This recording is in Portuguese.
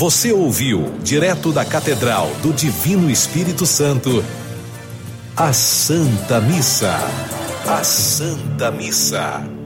Você ouviu, direto da Catedral do Divino Espírito Santo, a Santa Missa. A Santa Missa.